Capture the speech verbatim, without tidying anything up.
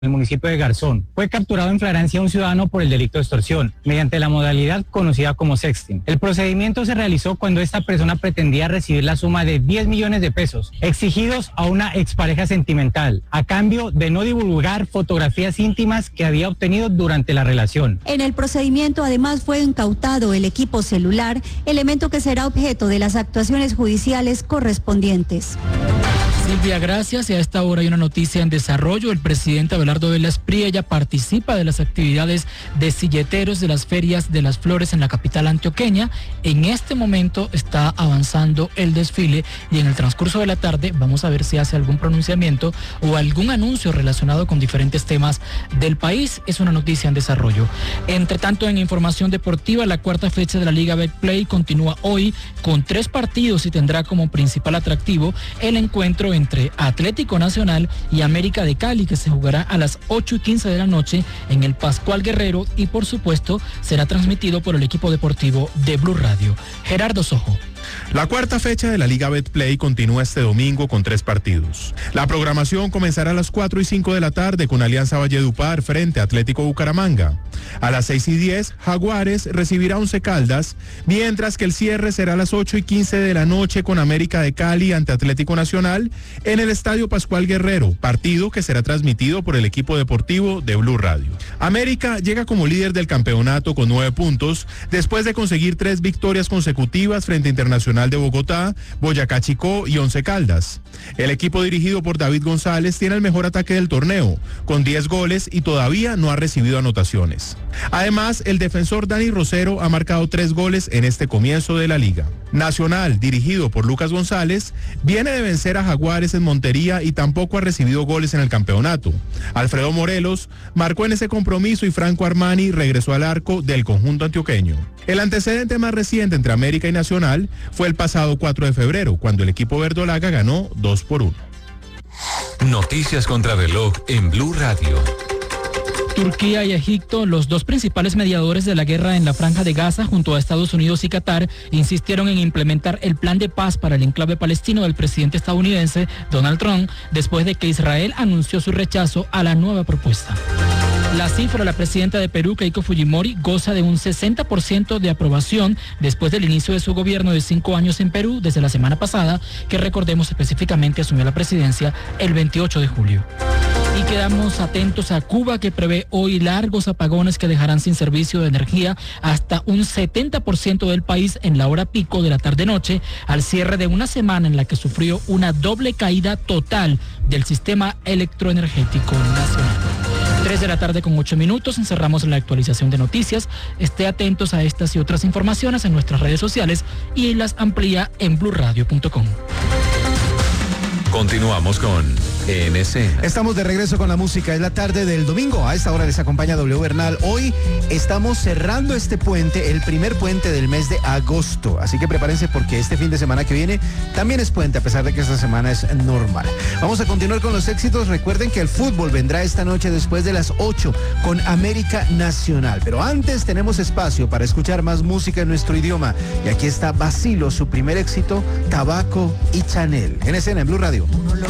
el municipio de Garzón. Fue capturado en flagrancia un ciudadano por el delito de extorsión, mediante la modalidad conocida como sexting. El procedimiento se realizó cuando esta persona pretendía recibir la suma de diez millones de pesos, exigidos a una expareja sentimental, a cambio de no divulgar fotografías íntimas que había obtenido durante la relación. En el procedimiento, además, fue incautado el equipo celular, elemento que será objeto de las actuaciones judiciales correspondientes. Silvia, gracias. Y a esta hora hay una noticia en desarrollo. El presidente Abelardo Vélez Priella participa de las actividades de silleteros de las ferias de las flores en la capital antioqueña. En este momento está avanzando el desfile y en el transcurso de la tarde vamos a ver si hace algún pronunciamiento o algún anuncio relacionado con diferentes temas del país. Es una noticia en desarrollo. Entre tanto, en información deportiva, la cuarta fecha de la Liga Betplay continúa hoy con tres partidos y tendrá como principal atractivo el encuentro entre Atlético Nacional y América de Cali, que se jugará a las ocho y quince de la noche en el Pascual Guerrero y por supuesto será transmitido por el equipo deportivo de Blue Radio. Gerardo Sojo. La cuarta fecha de la Liga Betplay continúa este domingo con tres partidos. La programación comenzará a las cuatro y cinco de la tarde con Alianza Valledupar frente a Atlético Bucaramanga. A las seis y diez, Jaguares recibirá Once Caldas, mientras que el cierre será a las ocho y quince de la noche con América de Cali ante Atlético Nacional en el Estadio Pascual Guerrero, partido que será transmitido por el equipo deportivo de Blue Radio. América llega como líder del campeonato con nueve puntos, después de conseguir tres victorias consecutivas frente a Internacional de Bogotá, Boyacá Chicó y Once Caldas. El equipo dirigido por David González tiene el mejor ataque del torneo, con diez goles y todavía no ha recibido anotaciones. Además, el defensor Dani Rosero ha marcado tres goles en este comienzo de la liga. Nacional, dirigido por Lucas González, viene de vencer a Jaguares en Montería y tampoco ha recibido goles en el campeonato. Alfredo Morelos marcó en ese compromiso y Franco Armani regresó al arco del conjunto antioqueño. El antecedente más reciente entre América y Nacional fue el pasado cuatro de febrero, cuando el equipo verdolaga ganó dos por uno. Noticias contra reloj en Blue Radio. Turquía y Egipto, los dos principales mediadores de la guerra en la Franja de Gaza, junto a Estados Unidos y Qatar, insistieron en implementar el plan de paz para el enclave palestino del presidente estadounidense Donald Trump, después de que Israel anunció su rechazo a la nueva propuesta. La cifra, la presidenta de Perú, Keiko Fujimori, goza de un sesenta por ciento de aprobación después del inicio de su gobierno de cinco años en Perú desde la semana pasada, que recordemos específicamente asumió la presidencia el veintiocho de julio. Y quedamos atentos a Cuba, que prevé hoy largos apagones que dejarán sin servicio de energía hasta un setenta por ciento del país en la hora pico de la tarde-noche, al cierre de una semana en la que sufrió una doble caída total del sistema electroenergético nacional. tres de la tarde con ocho minutos, encerramos la actualización de noticias. Esté atentos a estas y otras informaciones en nuestras redes sociales y las amplía en blue radio punto com. Continuamos con En Escena. Estamos de regreso con la música. Es la tarde del domingo. A esta hora les acompaña W Bernal. Hoy estamos cerrando este puente, el primer puente del mes de agosto. Así que prepárense porque este fin de semana que viene también es puente, a pesar de que esta semana es normal. Vamos a continuar con los éxitos. Recuerden que el fútbol vendrá esta noche después de las ocho con América Nacional. Pero antes tenemos espacio para escuchar más música en nuestro idioma. Y aquí está Basilo, su primer éxito, Tabaco y Chanel. En Escena, en Blue Radio. Uno lo